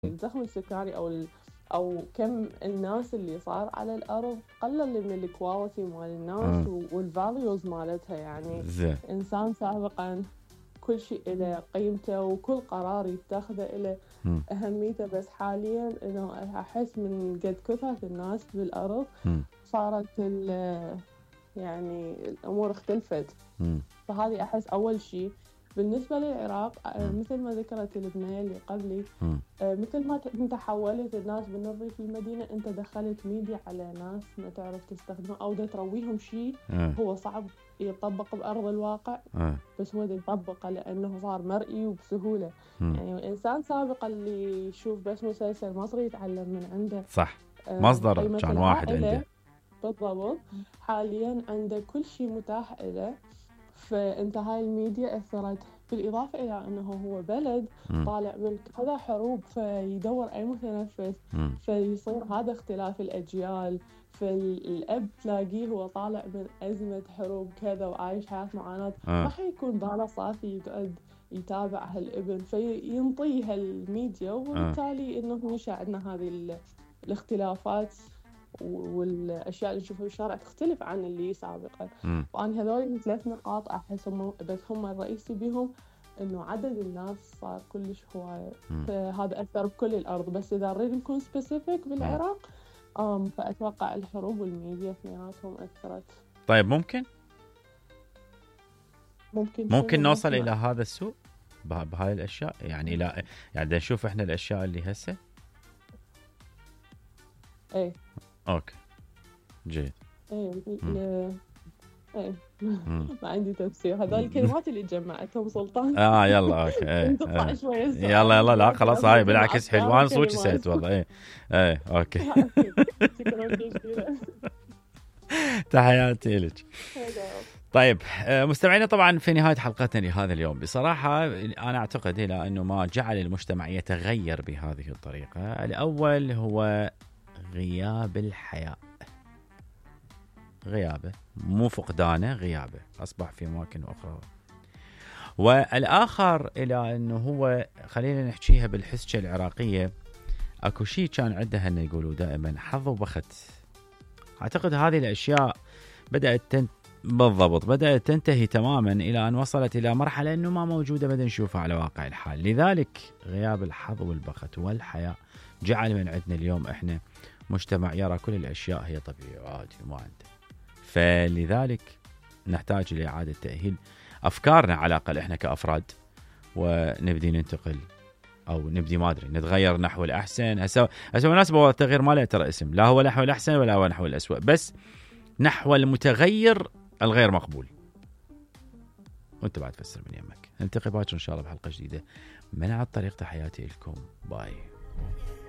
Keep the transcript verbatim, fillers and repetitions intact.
الزخم السكاني أو ال أو كم الناس اللي صار على الأرض قلل من الكواليتي مال الناس آه. والvalues مالتها. يعني زين. إنسان سابقًا كل شيء إله قيمته وكل قرار يتخذه إله مم. أهميته، بس حاليًا إنه أحس من قد كثرة الناس بالأرض مم. صارت ال يعني الأمور اختلفت. مم. فهذه أحس أول شيء. بالنسبة للعراق مم. مثل ما ذكرت البنية اللي قبلي، مم. مثل ما أنت حولت الناس من الريف للمدينة، أنت دخلت ميديا على ناس ما تعرف تستخدمها أو دا ترويهم شيء آه. هو صعب يطبق بأرض الواقع، آه. بس هو دا يطبقه لأنه صار مرئي وبسهولة. مم. يعني الإنسان سابقا اللي يشوف بس مسلسل مصري يتعلم من عنده، صح. آه، مصدر قيمة كان واحد العائلة. عنده. بالضبط. حاليا عنده كل شيء متاح له، فأنت هاي الميديا أثرت، بالإضافة إلى أنه هو بلد مم. طالع من كذا حروب، فيدور أي متنفس، مم. فيصير هذا اختلاف الأجيال. فالأب تلاقيه هو طالع من أزمة حروب كذا وعايش حياة معاناة، آه. ما حيكون باله صافي يقعد يتابع هالابن، فينطيه هالميديا، وبالتالي إنه ينشأ عندنا هذه ال- الاختلافات والأشياء اللي نشوفها بالشارع تختلف عن اللي سابقا. مم. وأنا هذول ثلاث نقاط أحس هم بس هم الرئيسي بهم، إنه عدد الناس صار كلش هواية، مم. فهذا أثر بكل الأرض. بس إذا نريد نكون سبيسيفيك بالعراق، أم فأتوقع الحروب والميديا اثنيناتهم أثرت. طيب ممكن ممكن ممكن شنو نوصل ممكن إلى هذا السوء به- بهاي الأشياء، يعني لا يعني دا نشوف إحنا الأشياء اللي هسه. إيه أوكي جيد. إيه مم. ل- إيه مم. ما عندي تفسير. هذول الكلمات اللي جمعتهم سلطان آه يلا أوكي إيه انقطع إيه. شوية السؤال. يلا يلا لا خلاص هاي أبدي بالعكس أفكار حلوان صوتي وكلمات. سيت والله إيه إيه أوكي. شكرا جزيلا. تحياتي لك. هذا. طيب آه، مستمعينا، طبعا في نهاية حلقتنا لهذا اليوم بصراحة أنا أعتقد إلى أنه ما جعل المجتمع يتغير بهذه الطريقة. الأول هو غياب الحياء، غيابه مو فقدانه، غيابه أصبح في أماكن أخرى. والآخر إلى أنه هو خلينا نحكيها بالحسكة العراقية، أكو شيء كان عندها أن يقولوا دائما حظ وبخت. أعتقد هذه الأشياء بدأت تن... بالضبط بدأت تنتهي تماما إلى أن وصلت إلى مرحلة أنه ما موجودة بدنا نشوفها على واقع الحال. لذلك غياب الحظ والبخت والحياة جعل من عندنا اليوم إحنا مجتمع يرى كل الأشياء هي طبيعية وعادي وما عنده. فلذلك نحتاج لإعادة تأهيل أفكارنا على الأقل إحنا كأفراد، ونبدي ننتقل أو نبدي ما أدري نتغير نحو الأحسن. هسه هسه بالمناسبة هو التغيير ما له ترى اسم، لا هو نحو الأحسن ولا هو نحو الأسوأ، بس نحو المتغير الغير مقبول. وأنت بعد فسر من يمك. نلتقي باكر إن شاء الله بحلقة جديدة من على الطريق. تحياتي لكم، باي.